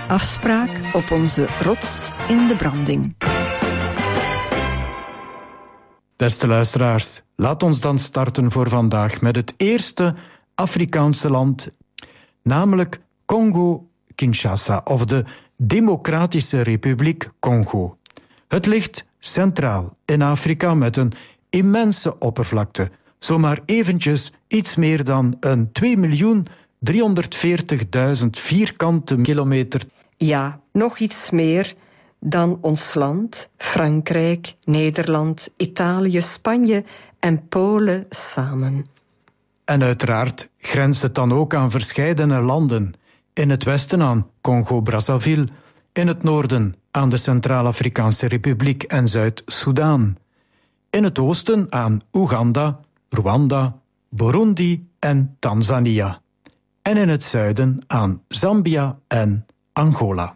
Afspraak op onze rots in de branding. Beste luisteraars, laat ons dan starten voor vandaag met het eerste Afrikaanse land, namelijk Congo-Kinshasa of de Democratische Republiek Congo. Het ligt centraal in Afrika met een immense oppervlakte, zomaar eventjes iets meer dan een 2.340.000 vierkante kilometer. Ja, nog iets meer dan ons land, Frankrijk, Nederland, Italië, Spanje en Polen samen. En uiteraard grenst het dan ook aan verscheidene landen. In het westen aan Congo-Brazzaville, in het noorden aan de Centraal-Afrikaanse Republiek en Zuid-Soedan. In het oosten aan Oeganda, Rwanda, Burundi en Tanzania. En in het zuiden aan Zambia en Angola.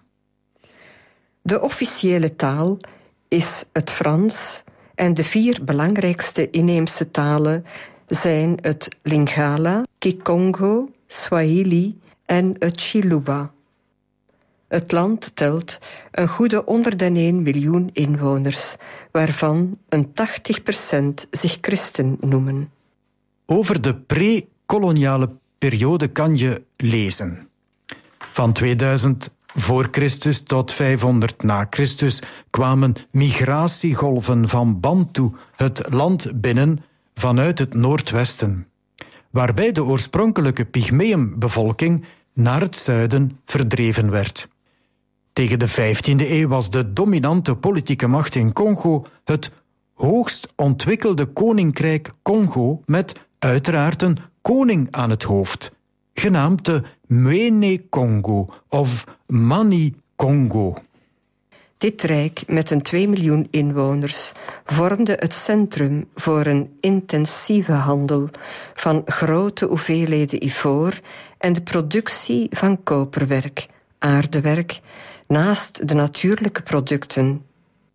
De officiële taal is het Frans en de 4 belangrijkste inheemse talen zijn het Lingala, Kikongo, Swahili en het Chiluba. Het land telt een goede 101 miljoen inwoners, waarvan een 80% zich christen noemen. Over de pre-koloniale periode kan je lezen. Van 2000 voor Christus tot 500 na Christus kwamen migratiegolven van Bantu het land binnen vanuit het noordwesten, waarbij de oorspronkelijke Pygmeeënbevolking naar het zuiden verdreven werd. Tegen de 15e eeuw was de dominante politieke macht in Congo het hoogst ontwikkelde koninkrijk Congo met uiteraard een koning aan het hoofd, genaamd de Mwene-Congo of Mani-Congo. Dit rijk met een 2 miljoen inwoners vormde het centrum voor een intensieve handel van grote hoeveelheden ivoor en de productie van koperwerk, aardewerk, naast de natuurlijke producten.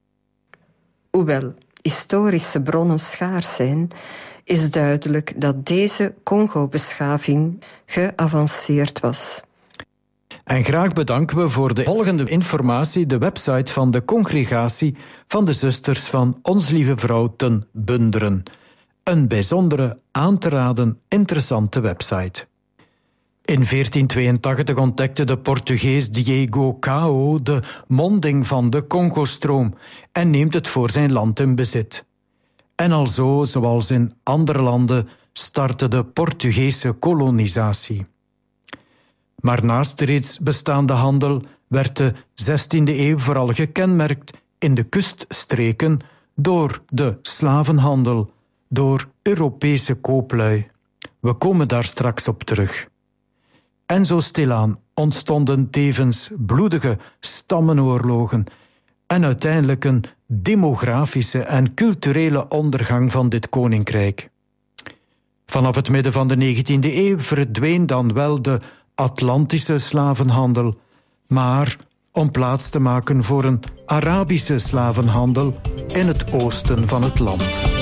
Hoewel historische bronnen schaars zijn, is duidelijk dat deze Congo-beschaving geavanceerd was. En graag bedanken we voor de volgende informatie de website van de Congregatie van de Zusters van Ons Lieve Vrouw ten Bunderen. Een bijzondere, aan te raden, interessante website. In 1482 ontdekte de Portugees Diego Cao de monding van de Congostroom en neemt het voor zijn land in bezit. En alzo, zoals in andere landen, startte de Portugese kolonisatie. Maar naast de reeds bestaande handel werd de 16e eeuw vooral gekenmerkt in de kuststreken door de slavenhandel, door Europese kooplui. We komen daar straks op terug. En zo stilaan ontstonden tevens bloedige stammenoorlogen en uiteindelijk een demografische en culturele ondergang van dit koninkrijk. Vanaf het midden van de 19e eeuw verdween dan wel de Atlantische slavenhandel, maar om plaats te maken voor een Arabische slavenhandel in het oosten van het land.